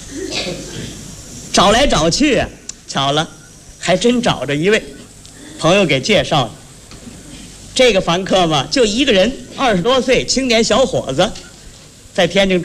找来找去，巧了，还真找着一位朋友给介绍的。这个房客嘛，就一个人，20多岁青年小伙子，在天津